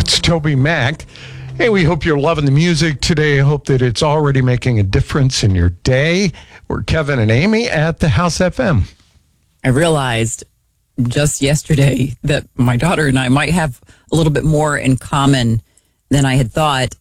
It's Toby Mac. Hey, we hope you're loving the music today. I hope that it's already making a difference in your day. We're Kevin and Amy at the House FM. I realized just yesterday that my daughter and I might have a little bit more in common than I had thought.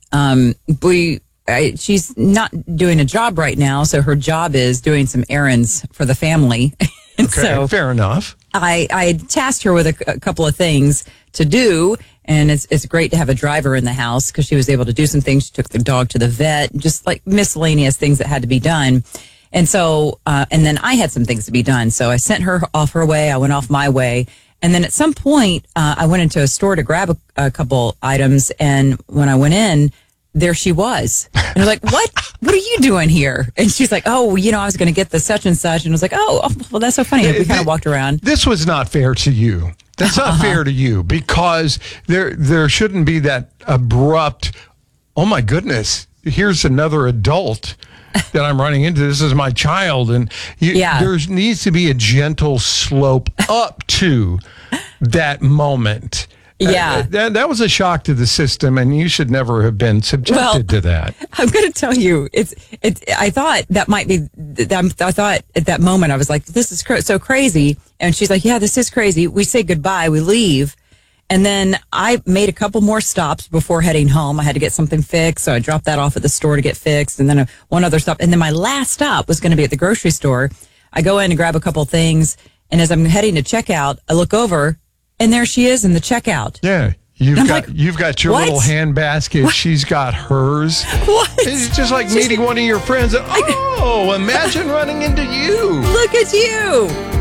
She's not doing a job right now, so her job is doing some errands for the family. And Okay, so fair enough. I tasked her with a couple of things to do, and it's great to have a driver in the house because she was able to do some things. She took the dog to the vet, just like miscellaneous things that had to be done. And so, and then I had some things to be done. So I sent her off her way. I went off my way. And then at some point, I went into a store to grab a couple items. And when I went in, there she was. And I was like, what are you doing here? And she's like, oh, I was going to get the such and such. And I was like, oh, well, that's so funny. We kind of walked around. This was not fair to you. That's not fair to you because there shouldn't be that abrupt, oh my goodness, here's another adult that I'm running into. This is my child. And there needs to be a gentle slope up to that moment. Yeah. That was a shock to the system, and you should never have been subjected to that. I'm going to tell you, I thought that might be, I thought at that moment, I was like, this is so crazy. And she's like, yeah, this is crazy. We say goodbye, we leave. And then I made a couple more stops before heading home. I had to get something fixed, so I dropped that off at the store to get fixed. And then one other stop. And then my last stop was going to be at the grocery store. I go in and grab a couple things. And as I'm heading to checkout, I look over, and there she is in the checkout. Yeah. You've got your little hand basket. What? She's got hers. What? It's just like meeting one of your friends. Oh, imagine running into you. Look at you.